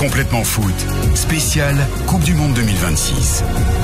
Complètement foot, spécial Coupe du Monde 2026.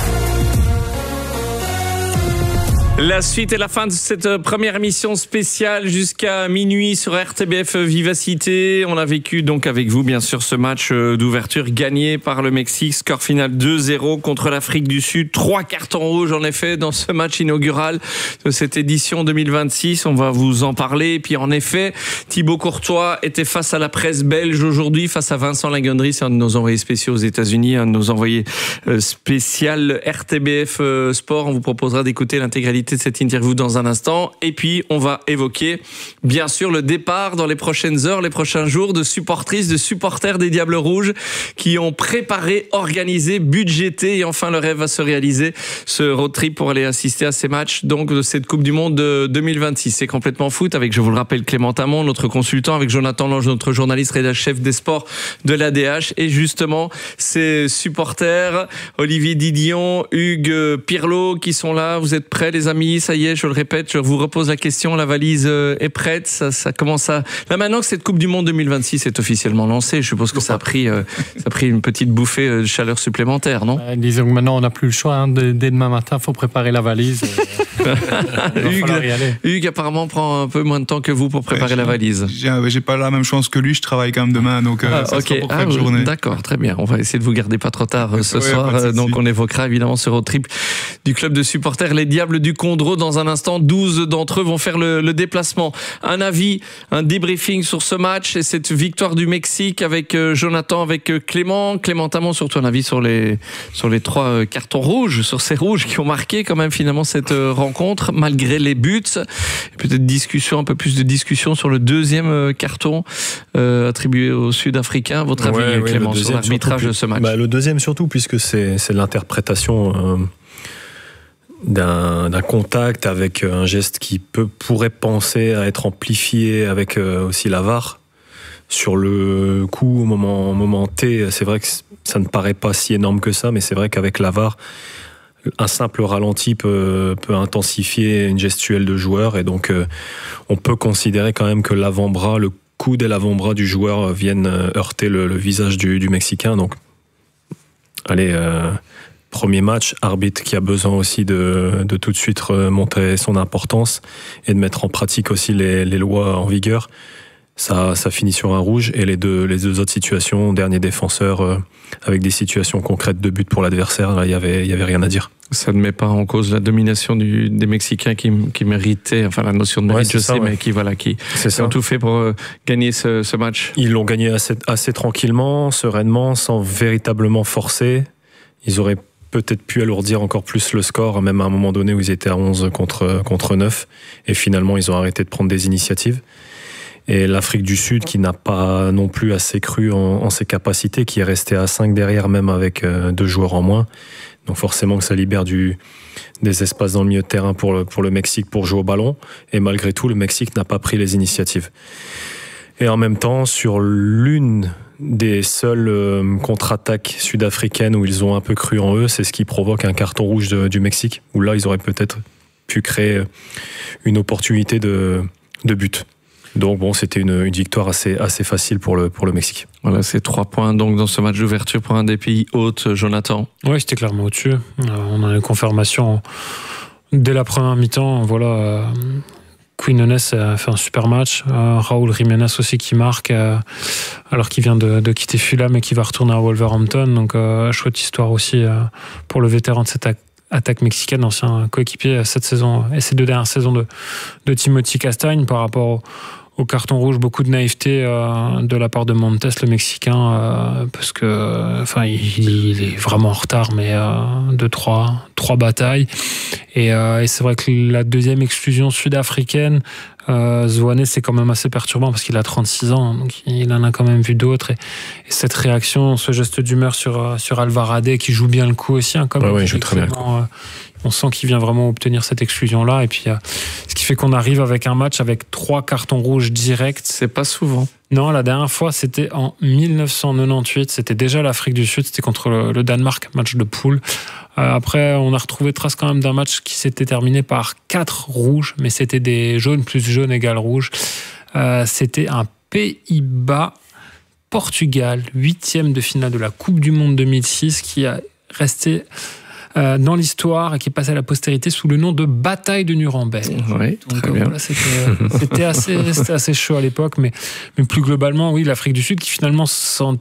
La suite et la fin de cette première émission spéciale jusqu'à minuit sur RTBF Vivacité. On a vécu donc avec vous bien sûr ce match d'ouverture gagné par le Mexique. Score final 2-0 contre l'Afrique du Sud. 3 cartons rouges en effet dans ce match inaugural de cette édition 2026. On va vous en parler. Et puis en effet, Thibaut Courtois était face à la presse belge aujourd'hui, face à Vincent Lagundry, c'est un de nos envoyés spéciaux aux États-Unis, un de nos envoyés spécial RTBF Sport. On vous proposera d'écouter l'intégralité de cette interview dans un instant. Et puis, on va évoquer, bien sûr, le départ dans les prochaines heures, les prochains jours de supportrices, de supporters des Diables Rouges qui ont préparé, organisé, budgété et enfin le rêve va se réaliser. Ce road trip pour aller assister à ces matchs donc de cette Coupe du Monde de 2026. C'est complètement foot avec, je vous le rappelle, Clément Tamon, notre consultant, avec Jonathan Lange, notre journaliste rédacteur chef des sports de l'ADH et justement ces supporters, Olivier Didion, Hugues Pirlo qui sont là. Vous êtes prêts les amis? Ça y est, je le répète, je vous repose la question, la valise est prête, ça commence à... Là maintenant que cette Coupe du Monde 2026 est officiellement lancée, je suppose que ça a pris une petite bouffée de chaleur supplémentaire, non? Disons que maintenant on n'a plus le choix, dès demain matin il faut préparer la valise. Hugues apparemment prend un peu moins de temps que vous pour préparer la valise. J'ai pas la même chance que lui, je travaille quand même demain, donc ça sera pour cette journée. D'accord, très bien, on va essayer de vous garder pas trop tard ce soir, donc on évoquera évidemment ce road trip du club de supporters Les Diables du Condro. Dans un instant, 12 d'entre eux vont faire le déplacement. Un avis, un débriefing sur ce match et cette victoire du Mexique avec Jonathan, avec Clément Tamon, surtout un avis sur les 3 cartons rouges, sur ces rouges qui ont marqué quand même finalement cette rencontre, malgré les buts. Et peut-être un peu plus de discussion sur le deuxième carton attribué aux Sud-Africains. Votre avis, Clément, sur l'arbitrage de ce match? Le deuxième surtout, puisque c'est l'interprétation d'un contact avec un geste qui pourrait penser à être amplifié avec aussi la VAR. Sur le coup, au moment T, c'est vrai que ça ne paraît pas si énorme que ça, mais c'est vrai qu'avec la VAR, un simple ralenti peut intensifier une gestuelle de joueur, et donc on peut considérer quand même que l'avant-bras, le coude et l'avant-bras du joueur viennent heurter le visage du Mexicain. Donc, allez... Premier match, arbitre qui a besoin aussi de tout de suite montrer son importance et de mettre en pratique aussi les lois en vigueur. Ça finit sur un rouge, et les deux autres situations, dernier défenseur avec des situations concrètes de but pour l'adversaire, là, il y avait rien à dire. Ça ne met pas en cause la domination des Mexicains qui méritaient, enfin la notion de mérite, mais qui ont tout fait pour gagner ce match. Ils l'ont gagné assez tranquillement, sereinement, sans véritablement forcer. Ils auraient peut-être pu alourdir encore plus le score, même à un moment donné où ils étaient à 11 contre 9. Et finalement, ils ont arrêté de prendre des initiatives. Et l'Afrique du Sud, qui n'a pas non plus assez cru en ses capacités, qui est resté à 5 derrière, même avec 2 joueurs en moins. Donc forcément que ça libère des espaces dans le milieu de terrain pour le Mexique pour jouer au ballon. Et malgré tout, le Mexique n'a pas pris les initiatives. Et en même temps, sur l'une des seules contre-attaques sud-africaines où ils ont un peu cru en eux, c'est ce qui provoque un carton rouge du Mexique, où là, ils auraient peut-être pu créer une opportunité de but. Donc bon, c'était une victoire assez facile pour le Mexique. Voilà, c'est 3 points donc dans ce match d'ouverture pour un des pays hôtes, Jonathan. Oui, c'était clairement au-dessus. On a une confirmation dès la première mi-temps. Voilà, Quinones a fait un super match. Raúl Jiménez aussi qui marque alors qu'il vient de quitter Fulham et qui va retourner à Wolverhampton. Donc chouette histoire aussi pour le vétéran de cette attaque mexicaine, ancien coéquipier cette saison et ces 2 dernières saisons de Timothy Castagne. Par rapport au carton rouge, beaucoup de naïveté de la part de Montes, le Mexicain, parce que il est vraiment en retard, mais de 3 batailles. Et c'est vrai que la deuxième exclusion sud-africaine, Zouane, c'est quand même assez perturbant parce qu'il a 36 ans, donc il en a quand même vu d'autres. Et cette réaction, ce geste d'humeur sur Alvarade, qui joue bien le coup aussi, il joue très bien le coup. On sent qu'il vient vraiment obtenir cette exclusion-là. Et puis, ce qui fait qu'on arrive avec un match avec 3 cartons rouges directs. C'est pas souvent. Non, la dernière fois, c'était en 1998. C'était déjà l'Afrique du Sud. C'était contre le Danemark, match de poule. Après, on a retrouvé trace quand même d'un match qui s'était terminé par 4 rouges, mais c'était des jaunes plus jaunes égale rouge. C'était un Pays-Bas Portugal, 8e de finale de la Coupe du Monde 2006, qui a resté dans l'histoire et qui est passé à la postérité sous le nom de bataille de Nuremberg. Oui, très bien. Voilà, c'était assez chaud à l'époque, mais plus globalement, oui, l'Afrique du Sud qui finalement s'en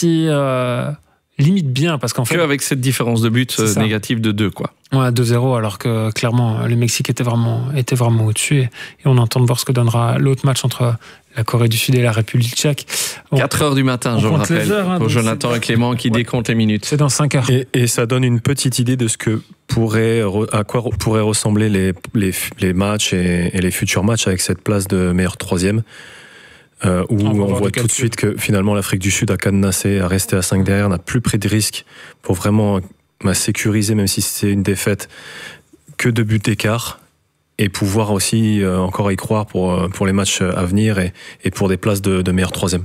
tire limite bien, parce qu'en fait... avec cette différence de but négative de 2, quoi. Ouais, 2-0, alors que clairement, le Mexique était vraiment au-dessus, et on entend de voir ce que donnera l'autre match entre la Corée du Sud et la République tchèque. 4h du matin, je le rappelle, pour Jonathan et Clément qui décomptent les minutes. C'est dans 5 heures. Et ça donne une petite idée de ce que à quoi pourraient ressembler les matchs et les futurs matchs avec cette place de meilleur troisième. Où on voit tout de suite que finalement l'Afrique du Sud a cadenassé, a resté à 5 derrière, n'a plus pris de risques pour vraiment sécuriser, même si c'est une défaite, que 2 buts d'écart, et pouvoir aussi encore y croire pour les matchs à venir et pour des places de meilleur troisième.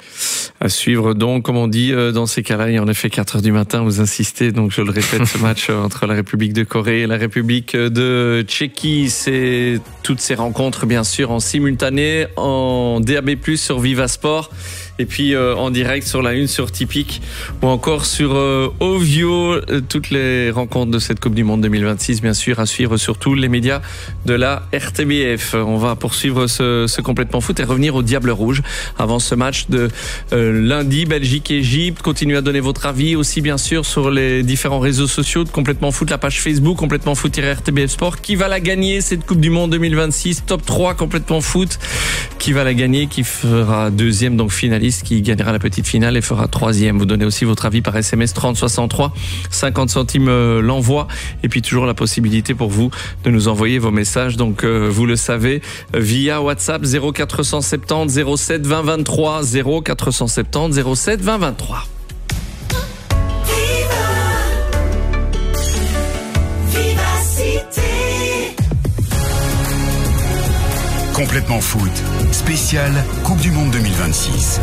À suivre donc, comme on dit, dans ces cas-là, il y en a fait 4h du matin, vous insistez, donc je le répète, ce match entre la République de Corée et la République de Tchéquie, c'est toutes ces rencontres, bien sûr, en simultané, en DAB+, sur Viva Sport, et puis en direct sur la 1 sur Tipeee, ou encore sur Ovio, toutes les rencontres de cette Coupe du Monde 2026, bien sûr, à suivre sur tous les médias de la RTBF. On va poursuivre ce complètement foot et revenir au Diable Rouge avant ce match de lundi, Belgique-Égypte. Continuez à donner votre avis aussi, bien sûr, sur les différents réseaux sociaux de Complètement Foot, la page Facebook, Complètement Foot-RTBF Sport. Qui va la gagner, cette Coupe du Monde 2026? Top 3 Complètement Foot. Qui va la gagner? Qui fera 2e, donc finaliste, qui gagnera la petite finale et fera 3e. Vous donnez aussi votre avis par SMS 3063, 50 centimes l'envoi. Et puis toujours la possibilité pour vous de nous envoyer vos messages. Donc vous le savez, via WhatsApp 0470 07 20 23, 0470 07 20 23. Complètement Foot, spécial Coupe du Monde 2026.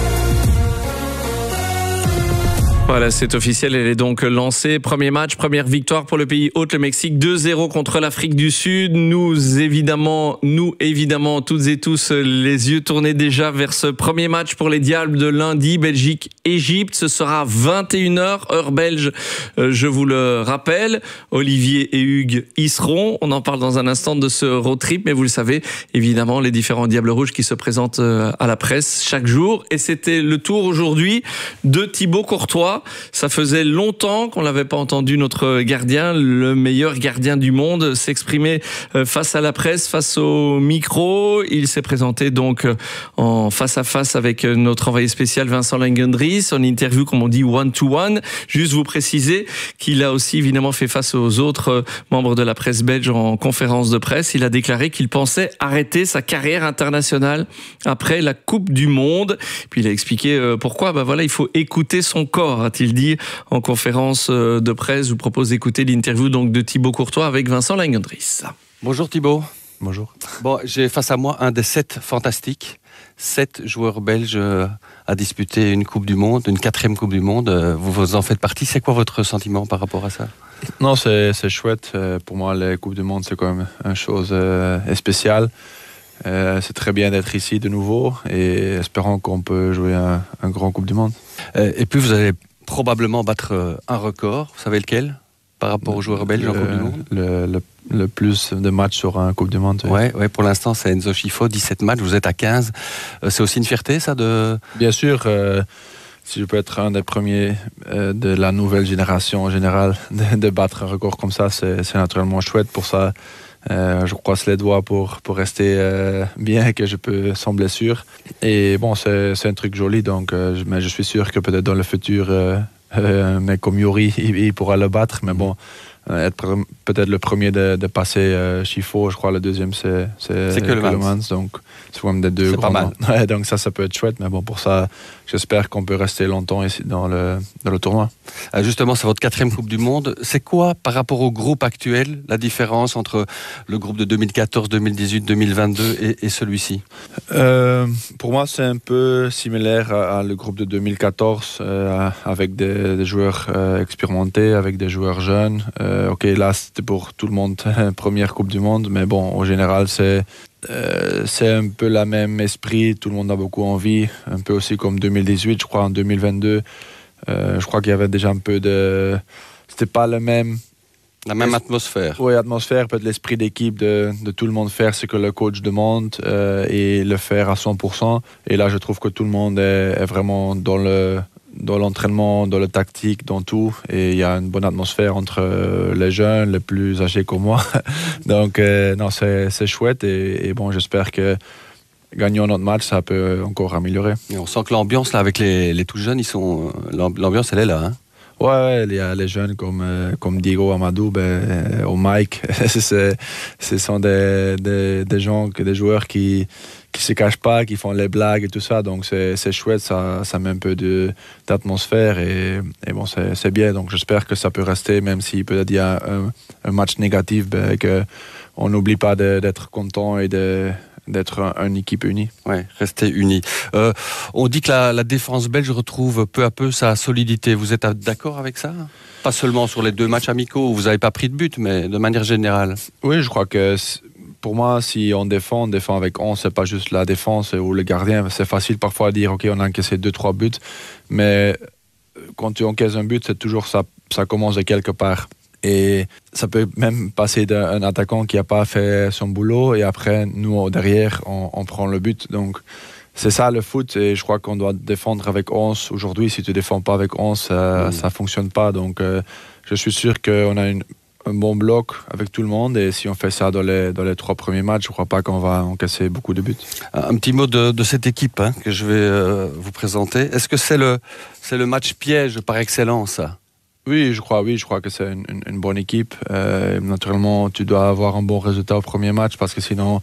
Voilà, c'est officiel, elle est donc lancée. Premier match, première victoire pour le pays hôte, le Mexique, 2-0 contre l'Afrique du Sud. Nous évidemment, toutes et tous, les yeux tournés déjà vers ce premier match pour les Diables de lundi, Belgique-Égypte. Ce sera 21h, heure belge, je vous le rappelle. Olivier et Hugues y seront. On en parle dans un instant de ce road trip, mais vous le savez, évidemment, les différents Diables Rouges qui se présentent à la presse chaque jour. Et c'était le tour aujourd'hui de Thibaut Courtois. Ça faisait longtemps qu'on n'avait pas entendu notre gardien, le meilleur gardien du monde, s'exprimer face à la presse, face au micro. Il s'est présenté donc en face à face avec notre envoyé spécial Vincent Langendries, en interview, comme on dit, one-to-one. Juste vous préciser qu'il a aussi évidemment fait face aux autres membres de la presse belge en conférence de presse. Il a déclaré qu'il pensait arrêter sa carrière internationale après la Coupe du Monde. Puis il a expliqué pourquoi. Voilà, il faut écouter son corps, a-t-il dit en conférence de presse. Je vous propose d'écouter l'interview donc de Thibaut Courtois avec Vincent Langendries. Bonjour Thibaut. Bonjour. Bon, j'ai face à moi un des 7 fantastiques. 7 joueurs belges à disputer une Coupe du Monde, une 4e Coupe du Monde. Vous en faites partie. C'est quoi votre sentiment par rapport à ça? Non, c'est chouette. Pour moi, les Coupes du Monde, c'est quand même une chose spéciale. C'est très bien d'être ici de nouveau et espérons qu'on peut jouer un grand Coupe du Monde. Et puis vous allez probablement battre un record. Vous savez lequel par rapport aux joueurs belges en Coupe du Monde? Le plus de matchs sur un Coupe du Monde. Oui. Ouais, pour l'instant, c'est Enzo Schifo, 17 matchs, vous êtes à 15. C'est aussi une fierté, ça de... Bien sûr, si je peux être un des premiers de la nouvelle génération en général de battre un record comme ça, c'est naturellement chouette. Pour ça, je croise les doigts pour rester bien, que je peux sans blessure. Et bon, c'est un truc joli, donc, mais je suis sûr que peut-être dans le futur, un mec comme Yuri, il pourra le battre. Mais bon, être peut-être le premier de passer Schifo, je crois le deuxième c'est Keulemans, donc c'est quand même des deux grands. Pas mal. Ouais, donc ça peut être chouette, mais bon, pour ça j'espère qu'on peut rester longtemps ici dans le tournoi. Justement, c'est votre 4e Coupe du Monde. C'est quoi par rapport au groupe actuel la différence entre le groupe de 2014, 2018, 2022 et celui-ci? Pour moi, c'est un peu similaire à le groupe de 2014 avec des joueurs expérimentés, avec des joueurs jeunes. Ok, là c'était pour tout le monde première Coupe du Monde, mais bon, au général c'est c'est un peu le même esprit, tout le monde a beaucoup envie, un peu aussi comme 2018, je crois, en 2022. Je crois qu'il y avait déjà un peu de... C'était pas le même... La même atmosphère. Oui, atmosphère, peut-être l'esprit d'équipe de tout le monde faire ce que le coach demande et le faire à 100%. Et là, je trouve que tout le monde est vraiment dans l'entraînement, dans le tactique, dans tout. Et il y a une bonne atmosphère entre les jeunes, les plus âgés que moi. Donc, non, c'est chouette. Et bon, j'espère que gagnant notre match, ça peut encore améliorer. Et on sent que l'ambiance, là, avec les tout jeunes, l'ambiance, elle est là, hein. Ouais, il y a les jeunes comme Diego Amadou, ou Mike. Ce sont des gens, des joueurs qui se cachent pas, qui font les blagues et tout ça. Donc c'est chouette, ça met un peu d'atmosphère et bon, c'est bien. Donc j'espère que ça peut rester, même si peut-être il y a un match négatif, qu'on n'oublie pas d'être content et d'être une équipe unie. Ouais, rester unis. On dit que la défense belge retrouve peu à peu sa solidité. Vous êtes d'accord avec ça ? Pas seulement sur les 2 matchs amicaux où vous n'avez pas pris de but, mais de manière générale. Oui, je crois que pour moi, si on défend avec 11, c'est pas juste la défense ou le gardien. C'est facile parfois à dire, ok, on a encaissé 2-3 buts, mais quand tu encaisses un but, c'est toujours ça commence de quelque part. Et ça peut même passer d'un attaquant qui n'a pas fait son boulot et après, nous, derrière, on prend le but. Donc, c'est ça le foot et je crois qu'on doit défendre avec 11. Aujourd'hui, si tu ne défends pas avec 11, ça ne fonctionne pas. Donc, je suis sûr qu'on a un bon bloc avec tout le monde et si on fait ça dans les 3 premiers matchs, je ne crois pas qu'on va encaisser beaucoup de buts. Un petit mot de cette équipe que je vais vous présenter. Est-ce que c'est le match piège par excellence, ça ? Oui, je crois que c'est une bonne équipe. Naturellement, tu dois avoir un bon résultat au premier match parce que sinon,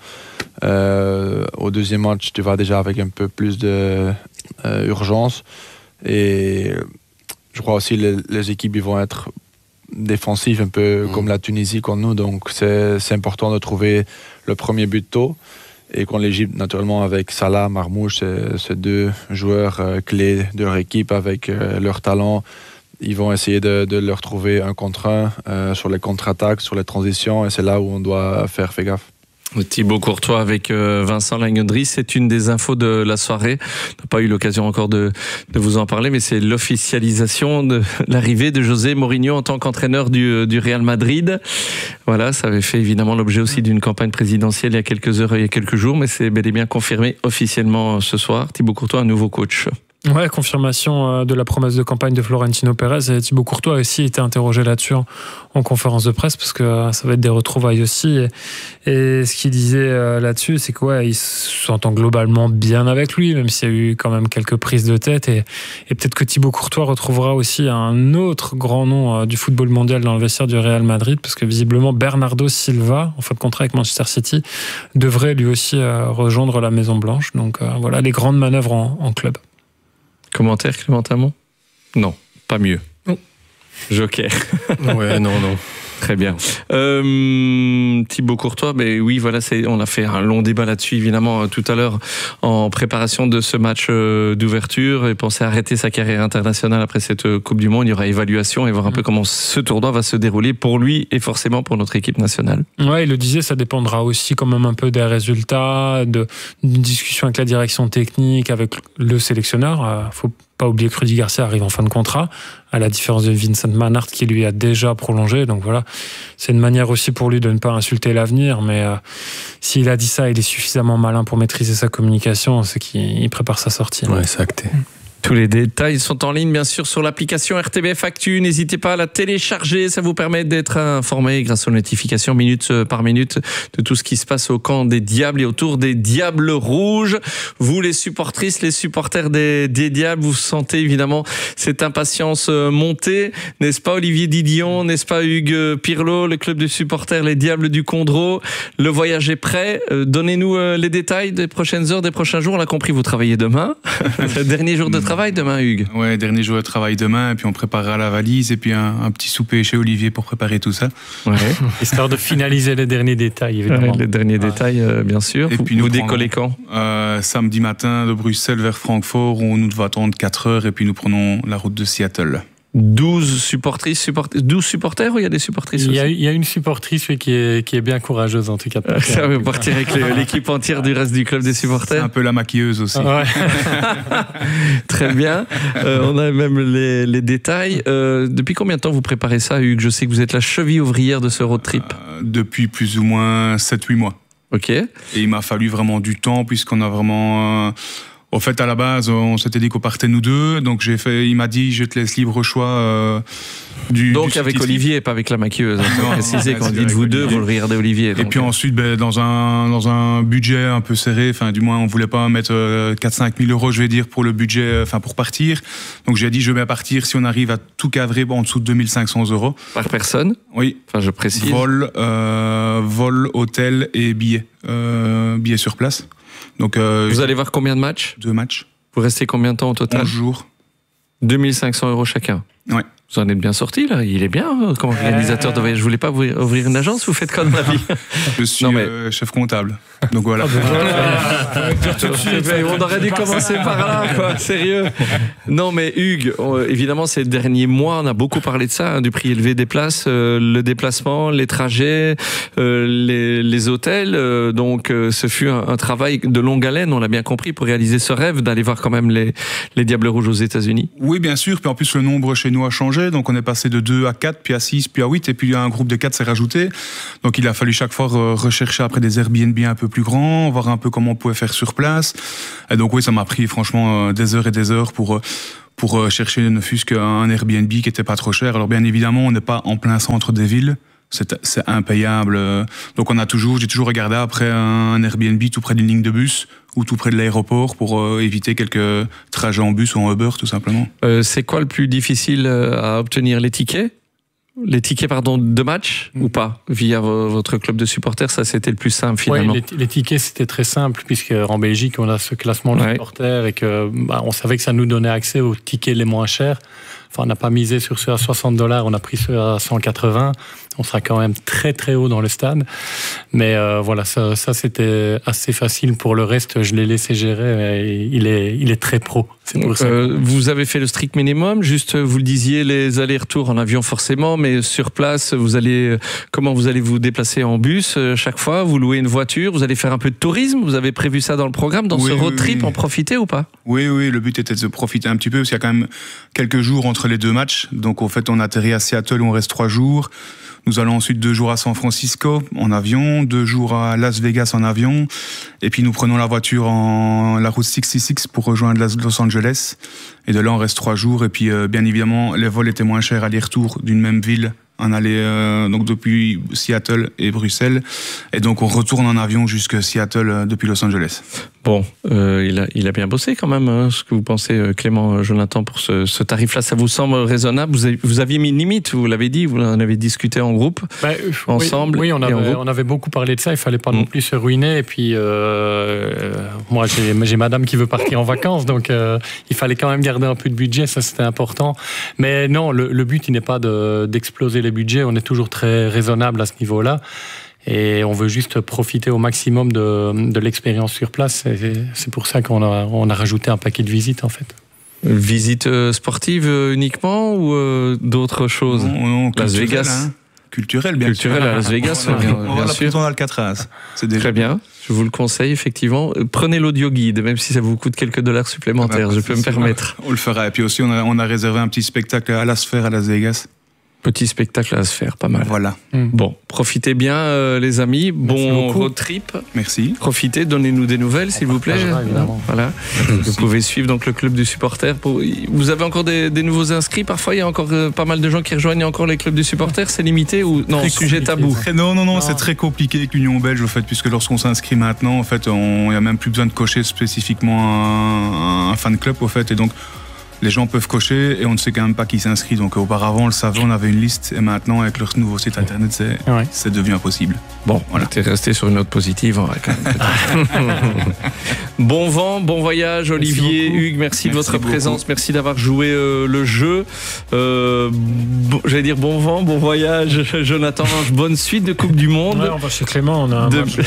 au deuxième match, tu vas déjà avec un peu plus d'urgence. Et je crois aussi que les équipes ils vont être défensives, un peu comme la Tunisie contre nous. Donc, c'est important de trouver le premier but tôt. Et contre l'Égypte, naturellement, avec Salah, Marmouche, c'est 2 joueurs clés de leur équipe avec leur talent. Ils vont essayer de leur trouver 1 contre 1 sur les contre-attaques, sur les transitions, et c'est là où on doit faire gaffe. Thibaut Courtois avec Vincent Lagneudry, c'est une des infos de la soirée. On n'a pas eu l'occasion encore de vous en parler, mais c'est l'officialisation de l'arrivée de José Mourinho en tant qu'entraîneur du Real Madrid. Voilà, ça avait fait évidemment l'objet aussi d'une campagne présidentielle il y a quelques heures et il y a quelques jours, mais c'est bel et bien confirmé officiellement ce soir. Thibaut Courtois, un nouveau coach. Ouais, confirmation de la promesse de campagne de Florentino Pérez. Et Thibaut Courtois a aussi été interrogé là-dessus en conférence de presse parce que ça va être des retrouvailles aussi. Et ce qu'il disait là-dessus, c'est qu'il s'entend globalement bien avec lui, même s'il y a eu quand même quelques prises de tête. Et peut-être que Thibaut Courtois retrouvera aussi un autre grand nom du football mondial dans le vestiaire du Real Madrid parce que visiblement Bernardo Silva, en fin de contrat avec Manchester City, devrait lui aussi rejoindre la Maison Blanche. Donc voilà les grandes manœuvres en club. Commentaire, Clément Hamon ? Non, pas mieux. Joker. Ouais, non. Très bien. Thibaut Courtois, mais oui, voilà, on a fait un long débat là-dessus, évidemment, tout à l'heure, en préparation de ce match d'ouverture. Il pensait arrêter sa carrière internationale après cette Coupe du Monde. Il y aura évaluation et voir un peu comment ce tournoi va se dérouler pour lui et forcément pour notre équipe nationale. Ouais, il le disait, ça dépendra aussi quand même un peu des résultats, d'une discussion avec la direction technique, avec le sélectionneur. Faut pas oublier que Rudy Garcia arrive en fin de contrat, à la différence de Vincent Manhart qui lui a déjà prolongé. Donc voilà, c'est une manière aussi pour lui de ne pas insulter l'avenir. Mais s'il a dit ça, il est suffisamment malin pour maîtriser sa communication, c'est qu'il prépare sa sortie. Ouais, c'est acté. Tous les détails sont en ligne, bien sûr, sur l'application RTBF Actu. N'hésitez pas à la télécharger. Ça vous permet d'être informé grâce aux notifications minute par minute de tout ce qui se passe au camp des Diables et autour des Diables Rouges. Vous, les supportrices, les supporters des Diables, vous sentez évidemment cette impatience monter. N'est-ce pas, Olivier Didion? N'est-ce pas, Hugues Pirlo, le club de supporters, les Diables du Condro? Le voyage est prêt. Donnez-nous les détails des prochaines heures, des prochains jours. On l'a compris, vous travaillez demain. C'est le dernier jour de travail demain, Hugues. Ouais, dernier jour de travail demain, et puis on préparera la valise, et puis un petit souper chez Olivier pour préparer tout ça. Ouais. Histoire de finaliser les derniers détails, évidemment. Ouais, les derniers détails, bien sûr. Et puis vous décollez quand? Samedi matin de Bruxelles vers Francfort, où nous devons attendre 4 heures, et puis nous prenons la route de Seattle. 12 supporters ou il y a des supportrices aussi? Il y a une supportrice qui est bien courageuse en tout cas. Ça veut partir avec l'équipe entière du reste du club des supporters. C'est un peu la maquilleuse aussi. Ouais. Très bien. On a même les détails. Depuis combien de temps vous préparez ça, Hugues? Je sais que vous êtes la cheville ouvrière de ce road trip. Depuis plus ou moins 7-8 mois. Ok. Et il m'a fallu vraiment du temps puisqu'on a vraiment... Au fait, à la base, on s'était dit qu'on partait nous deux. Donc, il m'a dit, je te laisse libre choix Donc, avec Olivier, pas avec la maquilleuse. Faut préciser, quand dites vous deux, vous le regardez Olivier. Et puis ensuite, dans un budget un peu serré, enfin, du moins, on voulait pas mettre 4-5 000 euros, je vais dire, pour le budget, enfin, pour partir. Donc, j'ai dit, je vais partir si on arrive à tout cadrer en dessous de 2 500 euros. Par personne? Oui. Enfin, je précise. Vol, hôtel et billets. Billets sur place. Donc, vous allez voir combien de matchs? 2 matchs. Vous restez combien de temps au total? 11 jours. 2 500 euros chacun. Ouais. Vous en êtes bien sorti, là. Il est bien, comme organisateur de voyage. Je voulais pas ouvrir une agence, vous faites quoi dans la vie? Je suis chef comptable. Donc voilà. On aurait dû commencer par là, quoi. Sérieux. Non, mais Hugues, évidemment, ces derniers mois, on a beaucoup parlé de ça, du prix élevé des places, le déplacement, les trajets, les hôtels. Donc, ce fut un travail de longue haleine, on l'a bien compris, pour réaliser ce rêve d'aller voir quand même les Diables Rouges aux États-Unis. Oui, bien sûr. Puis en plus, le nombre chez nous a changé. Donc, on est passé de 2 à 4, puis à 6, puis à 8. Et puis, un groupe de 4 s'est rajouté. Donc, il a fallu chaque fois rechercher après des Airbnb un peu plus grands, voir un peu comment on pouvait faire sur place. Et donc, oui, ça m'a pris franchement des heures et des heures pour chercher ne fût-ce qu'un Airbnb qui était pas trop cher. Alors, bien évidemment, on n'est pas en plein centre des villes. C'est impayable. Donc, j'ai toujours regardé après un Airbnb tout près d'une ligne de bus ou tout près de l'aéroport pour éviter quelques trajets en bus ou en Uber, tout simplement. C'est quoi le plus difficile à obtenir? Les tickets de match ou pas? Via votre club de supporters, ça c'était le plus simple finalement. Oui, les tickets c'était très simple puisque en Belgique on a ce classement de supporters et que on savait que ça nous donnait accès aux tickets les moins chers. Enfin, on n'a pas misé sur ceux à $60, on a pris ceux à 180. On sera quand même très très haut dans le stade. Mais voilà, ça c'était assez facile. Pour le reste, je l'ai laissé gérer. Et il est très pro. C'est pour ça. Vous avez fait le strict minimum. Juste, vous le disiez, les allers-retours en avion forcément, mais sur place, comment vous allez vous déplacer en bus chaque fois? Vous louez une voiture? Vous allez faire un peu de tourisme? Vous avez prévu ça dans le programme, ce road trip, en profiter ou pas? Oui, le but était de profiter un petit peu parce qu'il y a quand même quelques jours entre les deux matchs. Donc, en fait, on atterrit à Seattle où on reste 3 jours. Nous allons ensuite 2 jours à San Francisco en avion, 2 jours à Las Vegas en avion, et puis nous prenons la voiture la route 66 pour rejoindre Los Angeles. Et de là, on reste 3 jours. Et puis, bien évidemment, les vols étaient moins chers aller-retour d'une même ville. On allait donc depuis Seattle et Bruxelles, et donc on retourne en avion jusqu'à Seattle depuis Los Angeles. Bon, il a bien bossé quand même. Hein, ce que vous pensez, Clément, Jonathan, pour ce tarif-là, ça vous semble raisonnable? Vous aviez mis une limite, vous l'avez dit, vous en avez discuté en groupe, ensemble. Oui, on avait beaucoup parlé de ça. Il fallait pas non plus se ruiner. Et puis, moi, j'ai madame qui veut partir en vacances, donc il fallait quand même garder un peu de budget. Ça, c'était important. Mais non, le but, il n'est pas d'exploser les budgets. On est toujours très raisonnable à ce niveau-là. Et on veut juste profiter au maximum de l'expérience sur place. Et c'est pour ça qu'on a rajouté un paquet de visites, en fait. Visites sportives uniquement ou d'autres choses? Non, Las Vegas. Hein. Culturel, bien sûr. Culturel à Las Vegas, bien sûr. Prison d'Alcatraz. C'est déjà très bien. Je vous le conseille, effectivement. Prenez l'audio guide, même si ça vous coûte quelques dollars supplémentaires, je peux me permettre. On le fera. Et puis aussi, on a réservé un petit spectacle à la Sphère à Las Vegas. Petit spectacle à se faire, pas mal. Voilà. Bon, profitez bien, les amis. Bon road trip. Merci. Profitez, donnez-nous des nouvelles, s'il vous plaît. Voilà. Vous pouvez suivre donc le club du supporter. Vous avez encore des nouveaux inscrits? Parfois, il y a encore pas mal de gens qui rejoignent encore les clubs du supporter. C'est limité ou non? Très sujet tabou. Non, c'est très compliqué avec l'Union belge, au fait, puisque lorsqu'on s'inscrit maintenant, en fait, il n'y a même plus besoin de cocher spécifiquement un fan club, au fait, et donc. Les gens peuvent cocher et on ne sait quand même pas qui s'inscrit. Donc auparavant, on le savait, on avait une liste et maintenant, avec leur nouveau site internet, c'est devenu impossible. Bon, voilà. T'es resté sur une note positive. Bon vent, bon voyage, Olivier, Hugues, merci de votre présence. Merci d'avoir joué le jeu. J'allais dire bon vent, bon voyage, Jonathan. Bonne suite de Coupe du Monde. Ouais, on va chez Clément, on a un match.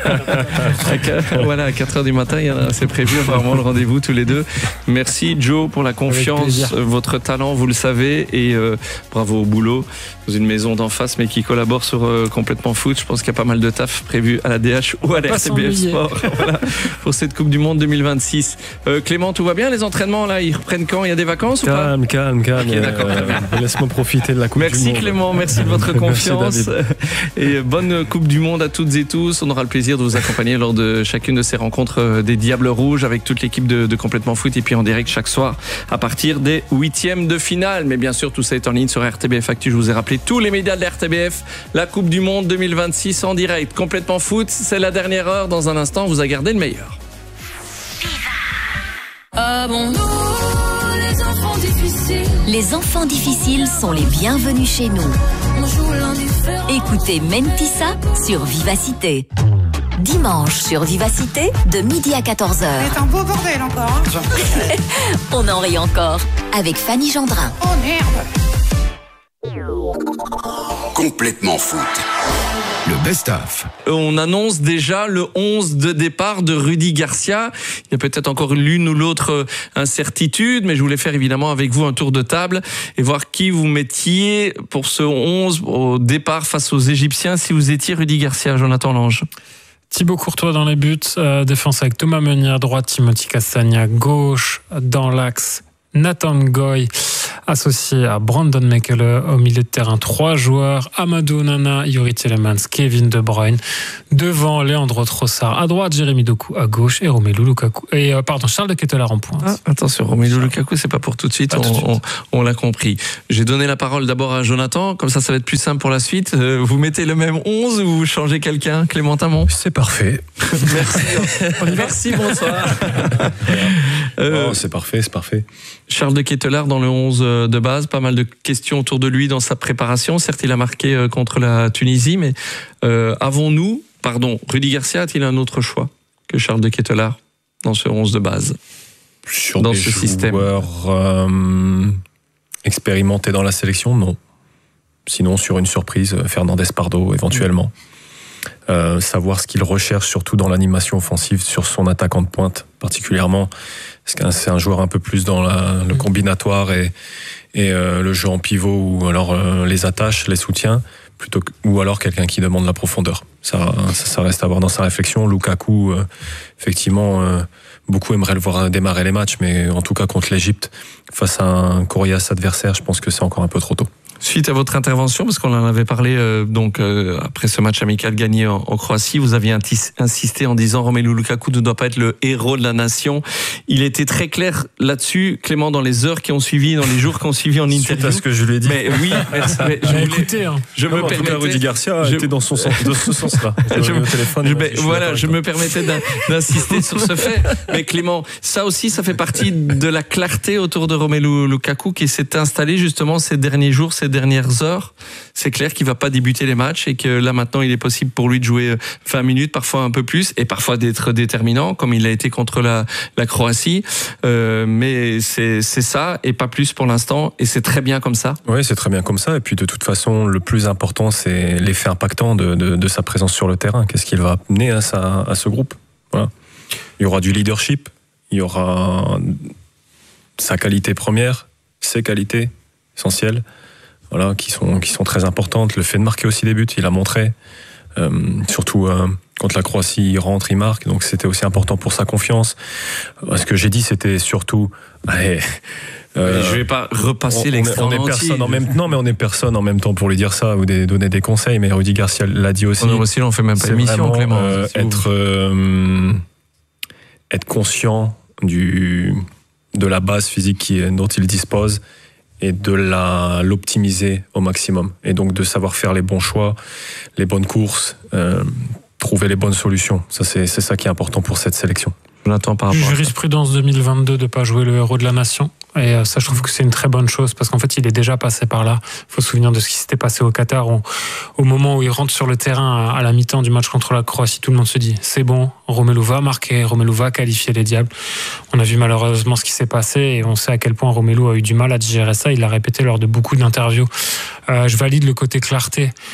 Voilà, à 4h du matin, c'est prévu apparemment le rendez-vous tous les deux. Merci Joe pour la confiance, plaisir. votre talent, vous le savez, et bravo au boulot. Dans une maison d'en face, mais qui collabore sur Complètement Foot. Je pense qu'il y a pas mal de taf prévu à la DH ou à la RTBF Sport voilà, pour cette Coupe du Monde 2026. Clément, tout va bien? Les entraînements, là, ils reprennent quand? Il y a des vacances ou pas? Calme. Ok, d'accord. Laisse-moi profiter de la Coupe du Monde. Merci Clément, merci de votre confiance. Et bonne Coupe du Monde à toutes et tous. On aura le plaisir de vous accompagner lors de chacune de ces rencontres des Diables Rouges avec toute l'équipe de Complètement Foot et puis en direct chaque soir à partir des 8e de finale. Mais bien sûr, tout ça est en ligne sur RTBF Actu. Je vous ai rappelé tous les médias de la RTBF. La Coupe du Monde 2026 en direct. Complètement Foot, c'est la dernière heure. Dans un instant, on vous a gardé le meilleur. Ah bon, les enfants difficiles. Les enfants difficiles sont les bienvenus chez nous. On joue l'indifférent. Écoutez Mentissa sur Vivacité. Dimanche sur Vivacité, de midi à 14h. C'est un beau bordel encore. Hein. On en rit encore avec Fanny Gendrin. Oh merde. Complètement Foot. Le best-of. On annonce déjà le 11 de départ de Rudy Garcia. Il y a peut-être encore l'une ou l'autre incertitude, mais je voulais faire évidemment avec vous un tour de table et voir qui vous mettiez pour ce 11 au départ face aux Égyptiens si vous étiez Rudy Garcia, Jonathan Lange. Thibaut Courtois dans les buts, défense avec Thomas Meunier à droite, Timothy Castagne à gauche, dans l'axe Nathan Goy associé à Brandon Mekele au milieu de terrain, 3 joueurs, Amadou Onana, Youri Tielemans, Kevin De Bruyne, devant Leandro Trossard, à droite Jérémy Doku, à gauche et Romelu Lukaku, Charles de Ketelaere en pointe. Attention, Romelu Lukaku, c'est pas pour tout de suite, on l'a compris. J'ai donné la parole d'abord à Jonathan, comme ça va être plus simple pour la suite. Vous mettez le même 11 ou vous changez quelqu'un, Clément Tamon? C'est parfait. Merci, bonsoir. C'est parfait. Charles de Ketelaere dans le 11 de base, pas mal de questions autour de lui dans sa préparation. Certes, il a marqué contre la Tunisie, mais Rudy Garcia a-t-il un autre choix que Charles de Ketelaere dans ce 11 de base? Sur dans des ce système joueurs expérimentés dans la sélection, non. Sinon, sur une surprise, Fernandez Pardo, éventuellement. Savoir ce qu'il recherche, surtout dans l'animation offensive, sur son attaquant de pointe, particulièrement. Parce que c'est un joueur un peu plus dans le combinatoire et le jeu en pivot, ou alors les attaches, les soutiens, ou alors quelqu'un qui demande la profondeur. Ça reste à voir dans sa réflexion. Lukaku, effectivement, beaucoup aimeraient le voir démarrer les matchs, mais en tout cas contre l'Égypte, face à un coriace adversaire, je pense que c'est encore un peu trop tôt. Suite à votre intervention, parce qu'on en avait parlé après ce match amical gagné en Croatie, vous aviez insisté en disant Romelu Lukaku ne doit pas être le héros de la nation. Il était très clair là-dessus, Clément, dans les heures qui ont suivi, dans les jours qui ont suivi en interview. C'est ce que je lui ai dit. Mais oui, je me permettais. Rudy Garcia était dans ce sens-là. Je me permettais d'insister sur ce fait. Mais Clément, ça aussi, ça fait partie de la clarté autour de Romelu Lukaku qui s'est installé justement ces derniers jours, ces dernières heures. C'est clair qu'il va pas débuter les matchs et que là maintenant il est possible pour lui de jouer 20 minutes, parfois un peu plus, et parfois d'être déterminant comme il a été contre la Croatie. Mais c'est ça et pas plus pour l'instant, et c'est très bien comme ça. Oui, c'est très bien comme ça. Et puis de toute façon, le plus important, c'est l'effet impactant de sa présence sur le terrain. Qu'est-ce qu'il va amener à ce groupe? Voilà. Il y aura du leadership, il y aura sa qualité première, ses qualités essentielles. Voilà, qui sont très importantes. Le fait de marquer aussi des buts, il a montré. Surtout contre la Croatie, il rentre, il marque. Donc c'était aussi important pour sa confiance. Ce que j'ai dit, c'était surtout... je vais pas repasser l'extrait entier. On est personne en même temps pour lui dire ça ou donner des conseils. Mais Rudy Garcia l'a dit aussi. On fait même pas émission, Clément. Être conscient de la base physique dont il dispose, et de l'optimiser au maximum. Et donc de savoir faire les bons choix, les bonnes courses, trouver les bonnes solutions. Ça, c'est ça qui est important pour cette sélection. Jonathan, par rapport Jurisprudence 2022 de ne pas jouer le héros de la nation. Et ça, je trouve que c'est une très bonne chose parce qu'en fait, il est déjà passé par là. Il faut se souvenir de ce qui s'était passé au Qatar. Au moment où il rentre sur le terrain à la mi-temps du match contre la Croatie, tout le monde se dit c'est bon, Romelu va marquer, Romelu va qualifier les Diables. On a vu malheureusement ce qui s'est passé et on sait à quel point Romelu a eu du mal à digérer ça. Il l'a répété lors de beaucoup d'interviews. Je valide le côté clarté.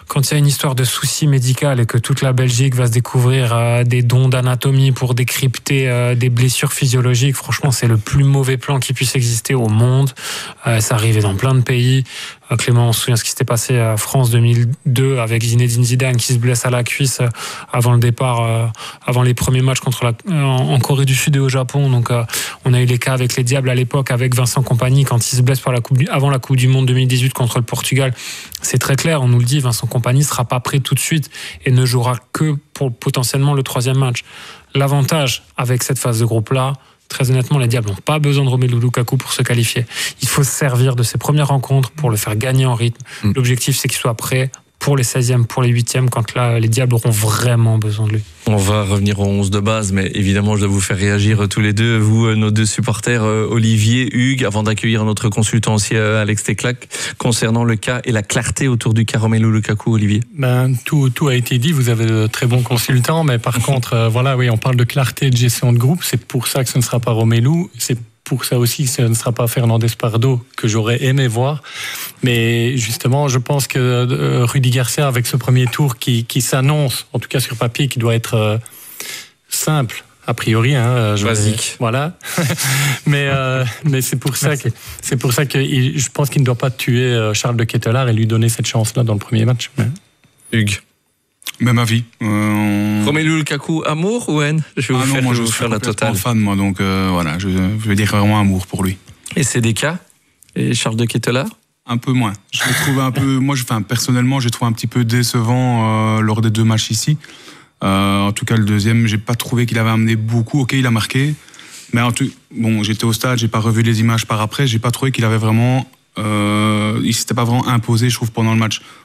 quand il y a une histoire de souci médical et que toute la Belgique va se découvrir des dons d'anatomie pour décrypter des blessures physiologiques, franchement, c'est le plus mauvais plan qui puisse exister au monde. Ça arrivait dans plein de pays. Clément, on se souvient ce qui s'était passé à France 2002 avec Zinedine Zidane qui se blesse à la cuisse avant le départ, avant les premiers matchs en Corée du Sud et au Japon. Donc, on a eu les cas avec les Diables à l'époque, avec Vincent Kompany quand il se blesse avant la Coupe du Monde 2018 contre le Portugal. C'est très clair, on nous le dit, Vincent Kompany sera pas prêt tout de suite et ne jouera que pour potentiellement le 3e match. L'avantage avec cette phase de groupe-là, très honnêtement, les Diables n'ont pas besoin de Romelu Lukaku pour se qualifier. Il faut se servir de ces premières rencontres pour le faire gagner en rythme. L'objectif, c'est qu'il soit prêt pour les 16e, pour les 8e, quand là, les Diables auront vraiment besoin de lui. On va revenir au 11 de base, mais évidemment, je dois vous faire réagir tous les deux, vous, nos deux supporters, Olivier, Hugues, avant d'accueillir notre consultant aussi, Alex Teclac, concernant le cas et la clarté autour du cas Romelu Lukaku, Olivier. Tout a été dit, vous avez de très bons consultants, mais par contre, on parle de clarté de gestion de groupe, c'est pour ça que ce ne sera pas Romelu, c'est pour ça aussi que ce ne sera pas Fernandez Pardo, que j'aurais aimé voir. Mais justement, je pense que Rudy Garcia, avec ce premier tour qui s'annonce, en tout cas sur papier, qui doit être simple, a priori. Basique. Voilà. mais c'est pour ça que je pense qu'il ne doit pas tuer Charles de Ketelaar et lui donner cette chance-là dans le premier match. Hugues. Même avis. Romelu Lukaku, amour ou haine? Je vais vous faire la totale. Je suis fan, moi, donc voilà, je vais dire vraiment amour pour lui. Et CDK et Charles de Ketelaar? Un peu moins. Je l'ai trouvé un peu. Personnellement, j'ai trouvé un petit peu décevant lors des 2 matchs ici. En tout cas, le deuxième, j'ai pas trouvé qu'il avait amené beaucoup. Ok, il a marqué, mais j'étais au stade, j'ai pas revu les images par après. J'ai pas trouvé qu'il avait vraiment. Il s'était pas vraiment imposé, je trouve, pendant le match.